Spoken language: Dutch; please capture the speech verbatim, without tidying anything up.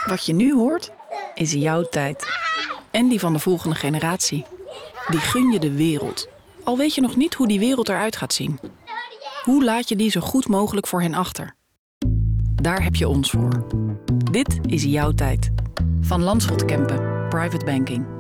Wat je nu hoort, is jouw tijd. En die van de volgende generatie. Die gun je de wereld. Al weet je nog niet hoe die wereld eruit gaat zien. Hoe laat je die zo goed mogelijk voor hen achter? Daar heb je ons voor. Dit is jouw tijd. Van Landschot Kempen, Private Banking.